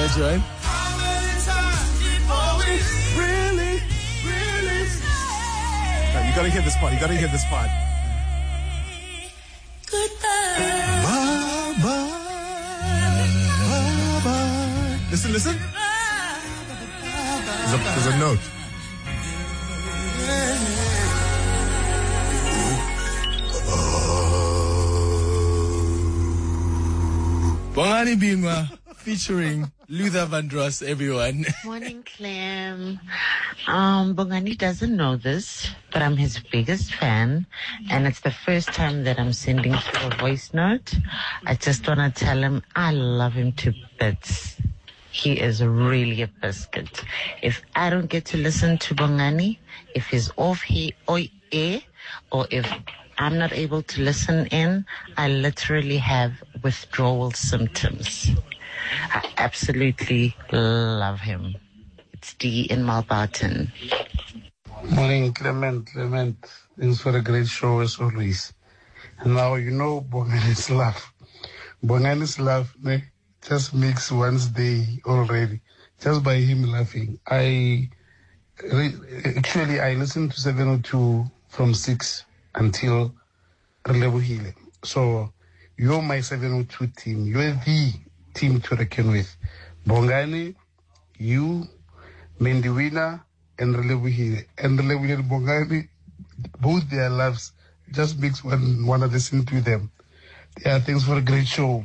that joint? No, you gotta hear this part. Goodbye. Bye. Listen. There's a note. Bongani Bingwa featuring Luther Vandross, everyone. Morning, Clem. Bongani doesn't know this, but I'm his biggest fan, and it's the first time that I'm sending through a voice note. I just want to tell him I love him to bits. He is really a biscuit. If I don't get to listen to Bongani, if he's off air, or if I'm not able to listen in, I literally have withdrawal symptoms. I absolutely love him. It's D in Malbarton. Morning, Clement. Thanks for a great show as always. And now you know Bongani's laugh. Bongani's laugh just makes one's day already. Just by him laughing. I listened to 702 from 6 until Relebohile. So you're my 702 team. You're the team to reckon with. Bongani, you, Mendiwina, and Relebohile. And Relebohile, Bongani, both their laughs just makes one want to listen to them. Yeah, thanks for a great show.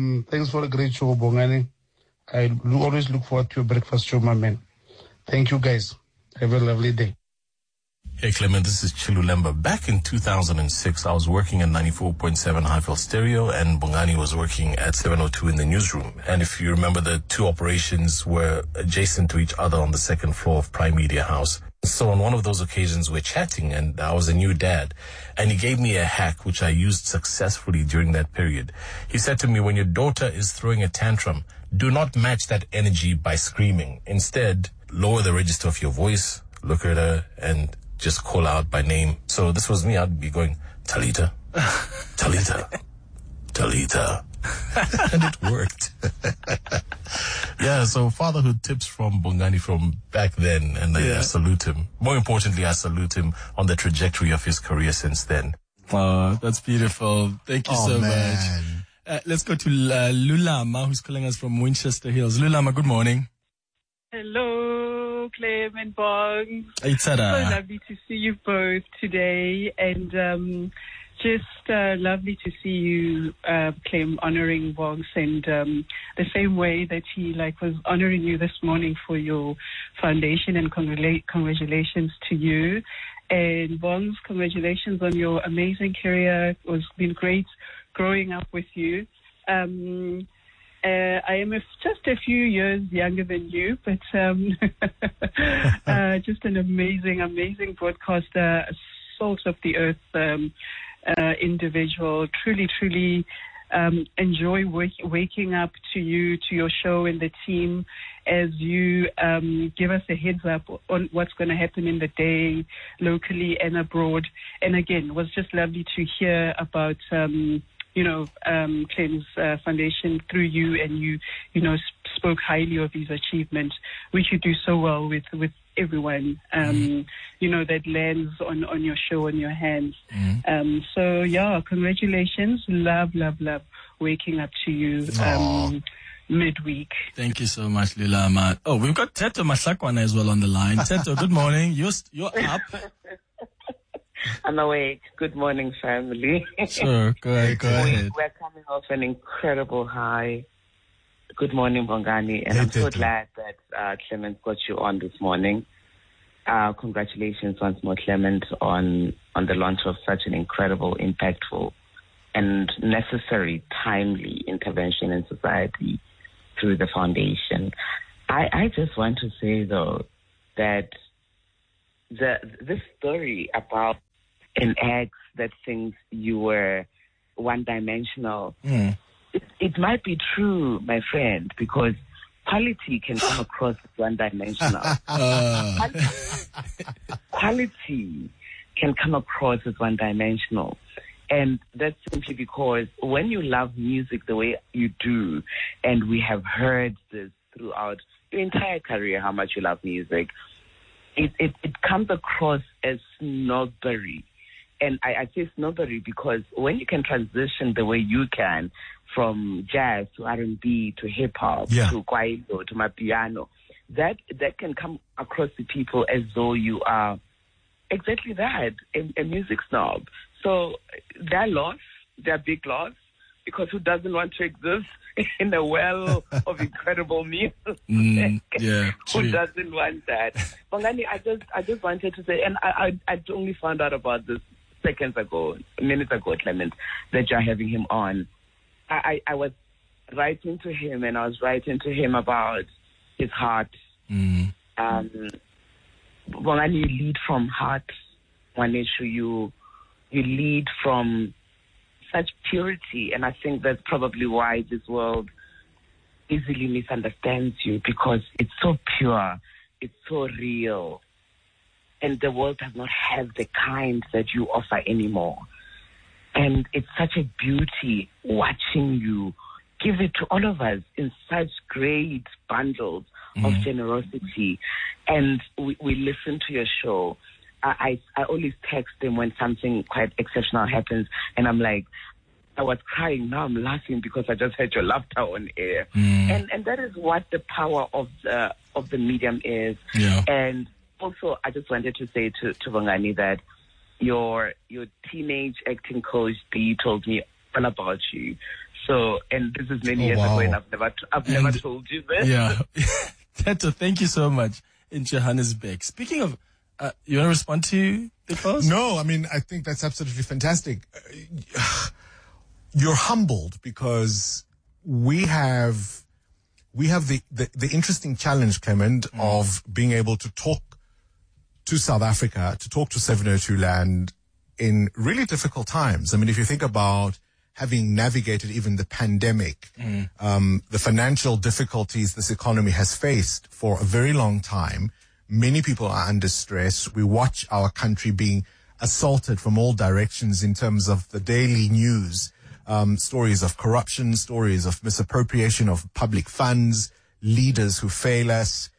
Bongani. I always look forward to your breakfast show, my man. Thank you, guys. Have a lovely day. Hey Clement, this is Chilulemba. Back in 2006, I was working at 94.7 Highfield Stereo, and Bongani was working at 702 in the newsroom. And if you remember, the two operations were adjacent to each other on the second floor of Prime Media House. So on one of those occasions, we're chatting, and I was a new dad, and he gave me a hack which I used successfully during that period. He said to me, when your daughter is throwing a tantrum, do not match that energy by screaming. Instead, lower the register of your voice, look at her, and just call out by name. So this was me. I'd be going, Talita, Talita, Talita. And it worked. Yeah, so fatherhood tips from Bongani from back then, and I salute him. More importantly, I salute him on the trajectory of his career since then. Oh, that's beautiful. Thank you so much. Let's go to Lulama, who's calling us from Winchester Hills. Lulama, good morning. Hello, Clem and Bong. It's so lovely to see you both today, and just lovely to see you, Clem, honoring Bongs, and the same way that he was honoring you this morning for your foundation, and congratulations to you. And Bongs, congratulations on your amazing career. It has been great growing up with you. I am just a few years younger than you, but just an amazing broadcaster, salt of the earth individual. Truly enjoy waking up to your show and the team as you give us a heads up on what's going to happen in the day, locally and abroad. And again, it was just lovely to hear about Clem's foundation through you, and you spoke highly of his achievement, which you do so well with everyone, that lands on your show, on your hands. So congratulations. Love waking up to you midweek. Thank you so much, Lulama. Oh, we've got Teto Masakwana as well on the line. Teto, good morning. You're up. I'm awake. Good morning, family. Sure, go ahead. We're coming off an incredible high. Good morning, Bongani, and I'm so glad that Clement got you on this morning. Congratulations once more, Clement, on the launch of such an incredible, impactful, and necessary, timely intervention in society through the foundation. I just want to say, though, that this story about an ex that thinks you were one-dimensional, it might be true, my friend, because quality can come across as one-dimensional. Quality can come across as one-dimensional. And that's simply because when you love music the way you do, and we have heard this through throughout your entire career how much you love music, it comes across as snobbery. And I say snobbery because when you can transition the way you can from jazz to R&B to hip-hop to kwaito to mapiano, that can come across to people as though you are exactly that, a music snob. So they're lost, they're big loss, because who doesn't want to exist in a well of incredible music? Who doesn't want that? Bongani, I just wanted to say, and I only found out about this minutes ago, Clement, that you're having him on. I was writing to him, and I was writing to him about his heart. Bongani, you lead from heart. One issue, you lead from such purity, and I think that's probably why this world easily misunderstands you, because it's so pure, it's so real, and the world does not have the kind that you offer anymore. And it's such a beauty watching you give it to all of us in such great bundles of generosity. And we listen to your show. I always text them when something quite exceptional happens, and I'm like, I was crying, now I'm laughing because I just heard your laughter on air. And that is what the power of the medium is. And also, I just wanted to say to Bongani that your teenage acting coach, Dee, told me all about you. So, and this is many years ago, and I've never told you this. Yeah. Teto, thank you so much in Johannesburg. Speaking of, you want to respond to the calls? No, I mean, I think that's absolutely fantastic. You're humbled because we have the interesting challenge, Clement, of being able to talk to South Africa, to talk to 702 Land in really difficult times. I mean, if you think about having navigated even the pandemic, the financial difficulties this economy has faced for a very long time, many people are under stress. We watch our country being assaulted from all directions in terms of the daily news, stories of corruption, stories of misappropriation of public funds, leaders who fail us.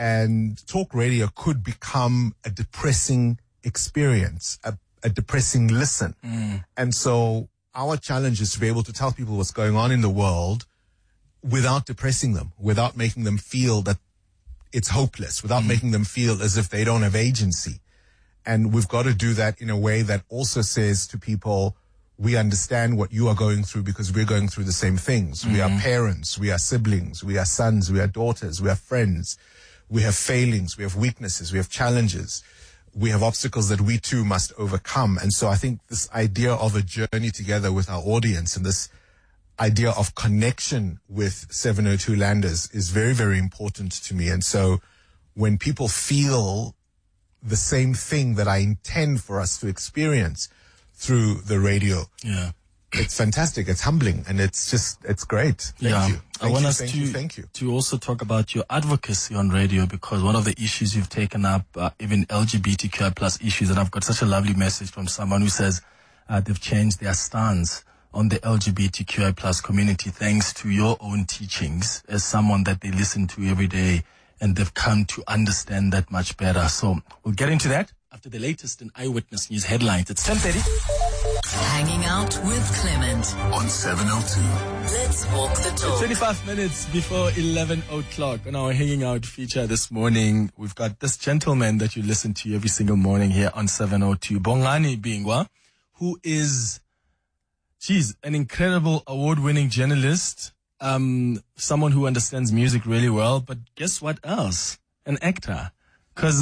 And talk radio could become a depressing experience, a depressing listen. And so our challenge is to be able to tell people what's going on in the world without depressing them, without making them feel that it's hopeless, without making them feel as if they don't have agency. And we've got to do that in a way that also says to people, we understand what you are going through because we're going through the same things. We are parents, we are siblings, we are sons, we are daughters, we are friends. We have failings, we have weaknesses, we have challenges, we have obstacles that we too must overcome. And so I think this idea of a journey together with our audience and this idea of connection with 702 Landers is very, very important to me. And so when people feel the same thing that I intend for us to experience through the radio, it's fantastic, it's humbling, and it's great. Thank you. I want us to also talk about your advocacy on radio, because one of the issues you've taken up, even LGBTQI plus issues, and I've got such a lovely message from someone who says they've changed their stance on the LGBTQI plus community thanks to your own teachings as someone that they listen to every day, and they've come to understand that much better. So we'll get into that after the latest in Eyewitness News headlines. It's 10:30. Hanging out with Clement on 702. Let's walk the talk. 25 minutes before 11 o'clock on our Hanging Out feature this morning, we've got this gentleman that you listen to every single morning here on 702, Bongani Bingwa, who is, an incredible award-winning journalist, someone who understands music really well, but guess what else? An actor. Because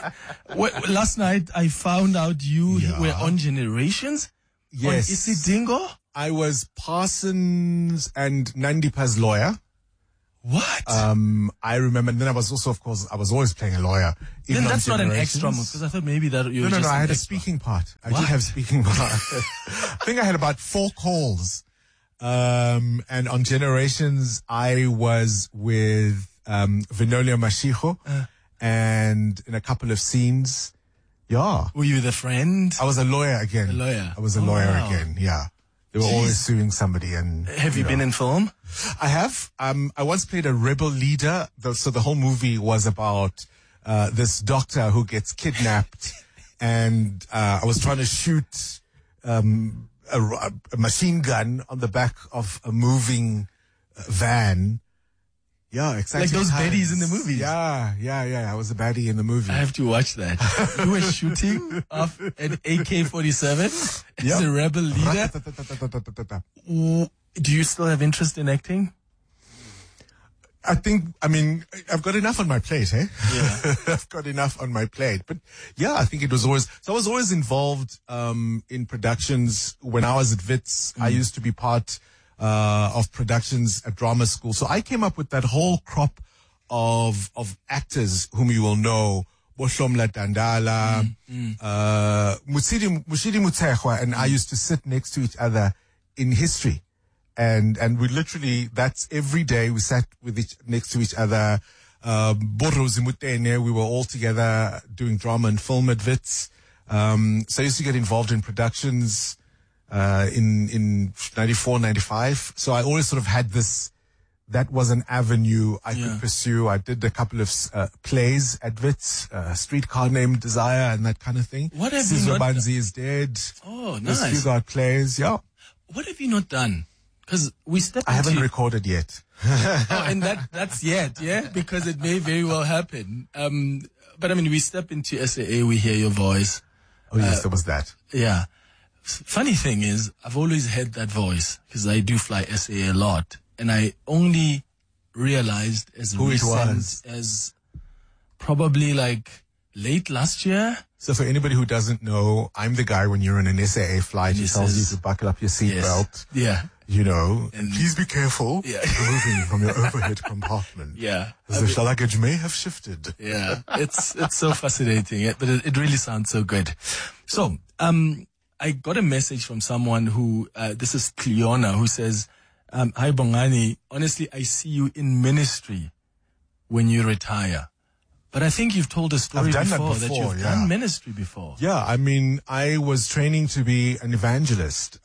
last night I found out you were on Generations. Yes. On Isidingo? I was Parsons and Nandipa's lawyer. What? I remember. And then I was also, of course, I was always playing a lawyer. Then that's not an extra move, because I thought maybe that you were No, I had a speaking part. I did have a speaking part. I think I had about 4 calls. And on Generations, I was with Vinolio Mashiho. And in a couple of scenes, Were you the friend? I was a lawyer again. A lawyer. I was a lawyer again, They were always suing somebody. And have you been in film? I have. I once played a rebel leader. So the whole movie was about this doctor who gets kidnapped, and I was trying to shoot a machine gun on the back of a moving van. Yeah, exactly. Like those baddies in the movies. Yeah. I was a baddie in the movie. I have to watch that. You were shooting off an AK-47 as a rebel leader. Do you still have interest in acting? I mean, I've got enough on my plate, eh? Yeah. I've got enough on my plate. But yeah, I think it was always, so I was always involved, in productions. When I was at Wits, I used to be part, of productions at drama school. So I came up with that whole crop of actors whom you will know. Boshomla Dandala, Mushidi Mutehwa, and I used to sit next to each other in history. And we literally, that's every day we sat next to each other. Borrozi Mutene, we were all together doing drama and film at Wits. So I used to get involved in productions, in 94, 95. So I always sort of had this, that was an avenue I could pursue. I did a couple of, plays at Wits, Streetcar Named Desire and that kind of thing. What have you Sizwe not Banzi is dead. Oh, nice. There's few plays, yeah. What have you not done? Because we stepped I haven't recorded yet. and that's yet, yeah? Because it may very well happen. But I mean, we step into SAA, we hear your voice. Oh yes, there was that. Yeah. Funny thing is, I've always had that voice because I do fly SAA a lot. And I only realized as who it was as probably like late last year. So for anybody who doesn't know, I'm the guy when you're in an SAA flight who tells you to buckle up your seatbelt. Yeah. You know, and please be careful moving from your overhead compartment. Yeah. As the luggage may have shifted. Yeah. It's so fascinating, but it really sounds so good. So, I got a message from someone who, this is Cleona, who says, hi Bongani, honestly, I see you in ministry when you retire. But I think you've told a story before that you've done ministry before. Yeah, I mean, I was training to be an evangelist.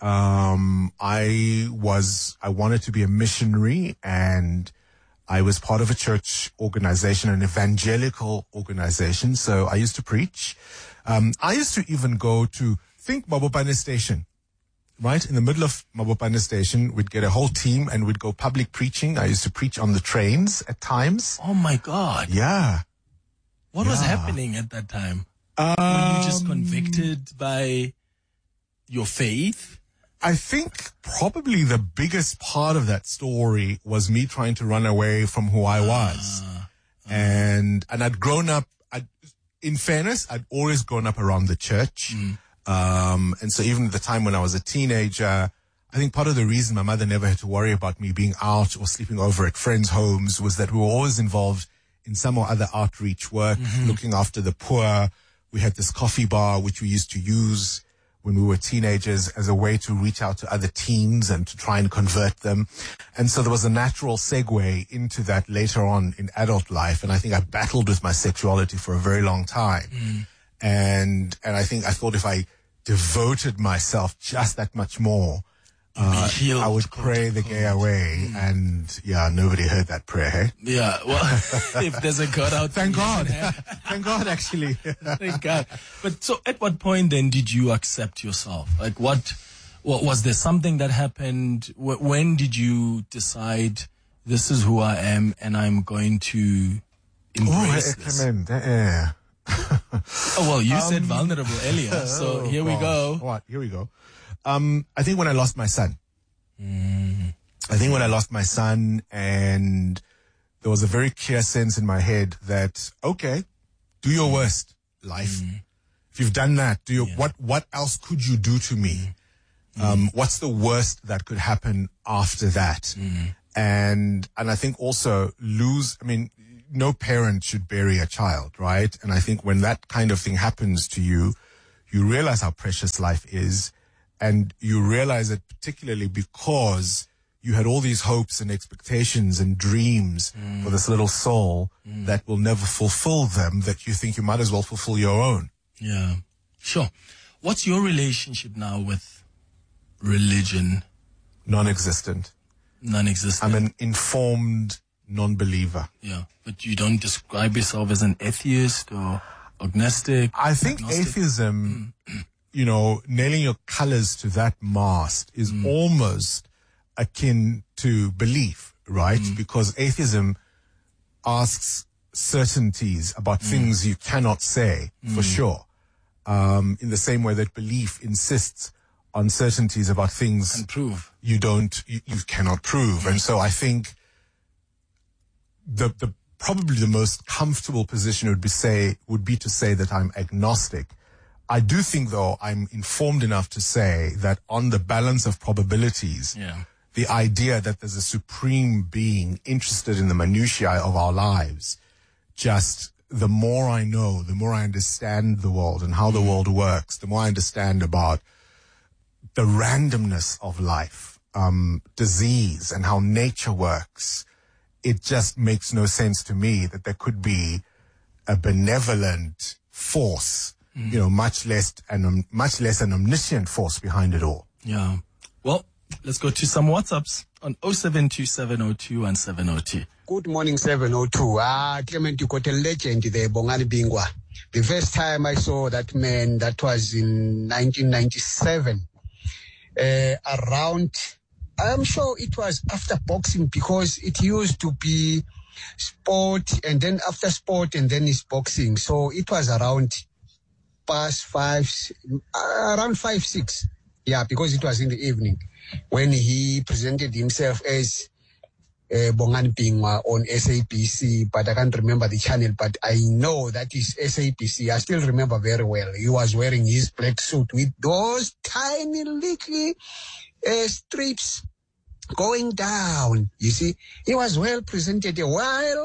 I wanted to be a missionary, and I was part of a church organization, an evangelical organization. So I used to preach. I used to even go to, think Mabopane Station. Right? In the middle of Mabopane Station, we'd get a whole team and we'd go public preaching. I used to preach on the trains at times. Oh my God. Yeah. What was happening at that time? Were you just convicted by your faith? I think probably the biggest part of that story was me trying to run away from who I was. And I'd grown up, in fairness, I'd always grown up around the church. And so even at the time when I was a teenager, I think part of the reason my mother never had to worry about me being out or sleeping over at friends' homes was that we were always involved in some or other outreach work, looking after the poor. We had this coffee bar, which we used to use when we were teenagers as a way to reach out to other teens and to try and convert them. And so there was a natural segue into that later on in adult life. And I think I battled with my sexuality for a very long time. And I thought if I devoted myself just that much more, I would pray the gay away, and nobody heard that prayer, hey? Yeah, well, if there's a God out there. Thank God. Thank God, actually. Thank God. But so at what point then did you accept yourself? Like what was there something that happened? When did you decide this is who I am and I'm going to embrace this? Oh, well, you said vulnerable earlier, so here we go. What? Here we go. I think when I lost my son. I think when I lost my son, and there was a very clear sense in my head that, okay, do your worst, life. If you've done that, what else could you do to me? What's the worst that could happen after that? And I think also no parent should bury a child, right? And I think when that kind of thing happens to you, you realize how precious life is. And you realize it particularly because you had all these hopes and expectations and dreams for this little soul that will never fulfill them, that you think you might as well fulfill your own. Yeah, sure. What's your relationship now with religion? Non-existent. Non-existent. I'm an informed non-believer. Yeah, but you don't describe yourself as an atheist or agnostic? I think atheism, nailing your colors to that mast is almost akin to belief, right? Because atheism asks certainties about things you cannot say for sure. In the same way that belief insists on certainties about things And prove. you cannot prove. And so I think the probably the most comfortable position would be to say that I'm agnostic. I do think, though, I'm informed enough to say that on the balance of probabilities, the idea that there's a supreme being interested in the minutiae of our lives, just the more I know, the more I understand the world and how the world works, the more I understand about the randomness of life, disease, and how nature works. It just makes no sense to me that there could be a benevolent force, much less an omniscient force behind it all. Yeah. Well, let's go to some WhatsApps on 0727021702. Good morning, 702. Clement, you got a legend there, Bongani Bingwa. The first time I saw that man, that was in 1997. I'm sure it was after boxing, because it used to be sport and then after sport and then it's boxing. So it was around 5, 6. Yeah, because it was in the evening when he presented himself as Bongani Bingwa on SABC, but I can't remember the channel, but I know that is SABC. I still remember very well. He was wearing his black suit with those tiny little strips going down. You see, he was well presented. A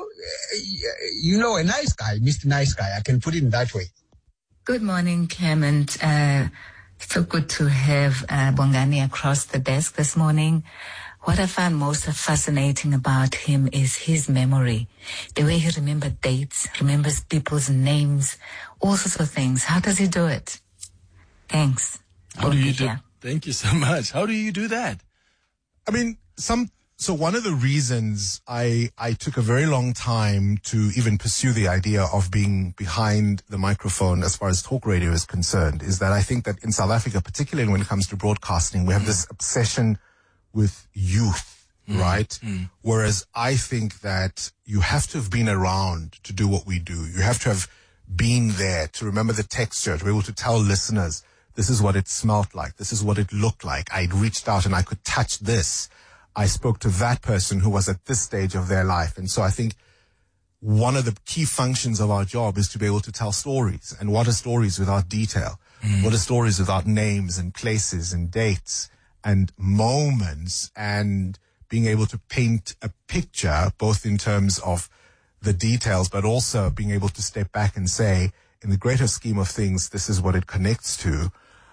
nice guy, Mr. Nice Guy. I can put it in that way. Good morning, Clement. So good to have Bongani across the desk this morning. What I found most fascinating about him is his memory. The way he remembers dates, remembers people's names, all sorts of things. How does he do it? Thanks. How do you do? Thank you so much. How do you do that? I mean, so one of the reasons I took a very long time to even pursue the idea of being behind the microphone as far as talk radio is concerned is that I think that in South Africa, particularly when it comes to broadcasting, we have this obsession with youth, right? Whereas I think that you have to have been around to do what we do. You have to have been there to remember the texture, to be able to tell listeners, this is what it smelled like. This is what it looked like. I reached out and I could touch this. I spoke to that person who was at this stage of their life. And so I think one of the key functions of our job is to be able to tell stories. And what are stories without detail? What are stories without names and places and dates and moments, and being able to paint a picture, both in terms of the details, but also being able to step back and say, in the greater scheme of things, this is what it connects to.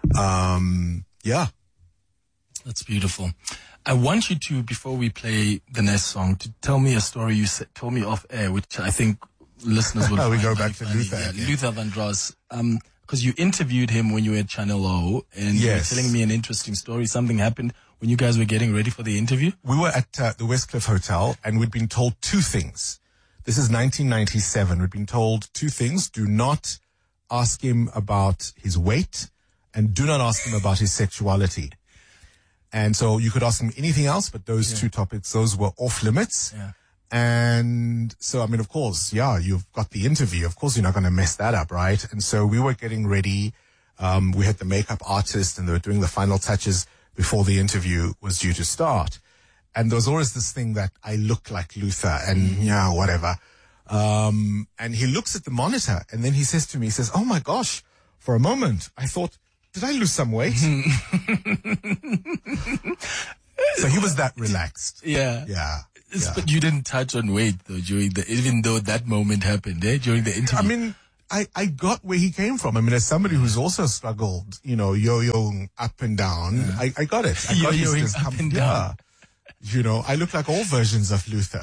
Yeah. That's beautiful. I want you to, before we play the next song, to tell me a story you told me off air, which I think listeners will we find go very back to funny. Luther. Yeah, Luther Vandross. Because you interviewed him when you were at Channel O, and you were telling me an interesting story. Something happened when you guys were getting ready for the interview. We were at the Westcliff Hotel, and we'd been told two things. This is 1997. We'd been told two things. Do not ask him about his weight, and do not ask him about his sexuality. And so you could ask him anything else, but those two topics, those were off limits. Yeah. And so, I mean, of course, you've got the interview. Of course, you're not going to mess that up, right? And so we were getting ready. We had the makeup artist, and they were doing the final touches before the interview was due to start. And there was always this thing that I look like Luther and, whatever. And he looks at the monitor, and then he says to me, oh my gosh, for a moment, I thought, did I lose some weight? So he was that relaxed. Yeah. Yeah. But you didn't touch on weight, though, even though that moment happened, during the interview. I mean, I got where he came from. I mean, as somebody who's also struggled, yo-yoing up and down, I got it. I got his Yo-yoing up and down. I look like all versions of Luther.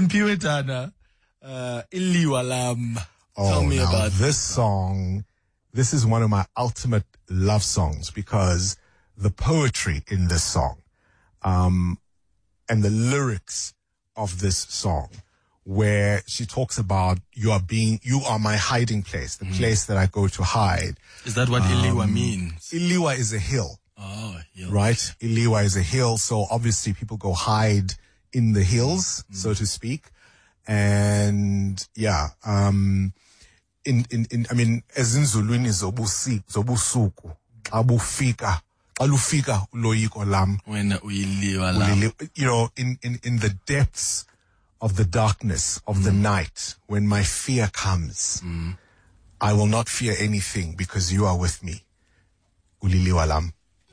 Simpiwetana, Iliwalam. Tell me about this song. this is one of my ultimate love songs because the poetry in this song, and the lyrics of this song, where she talks about you are my hiding place, the place that I go to hide. Is that what Iliwa means? Iliwa is a hill. Oh, hill. Right? Iliwa is a hill, so obviously people go hide in the hills, so to speak. And yeah, I mean, ezinzulwini zobusuku, abufika, alufika uloyiko lam. When uyiliwa lam. You know, in the depths of the darkness of the night, when my fear comes, I will not fear anything because you are with me. Uliliwa lam.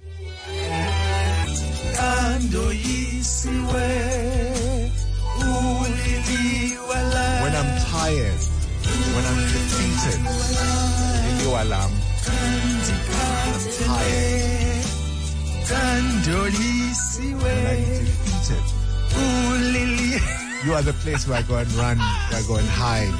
When I'm tired, when I'm defeated, uliliwa lam. I'm tired. When I'm defeated, you are the place where I go and run, where I go and hide.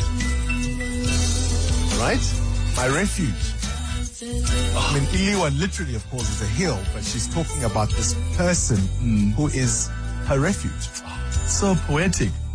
Right? My refuge. I mean, Iliwa literally, of course, is a hill, but she's talking about this person who is her refuge. So poetic.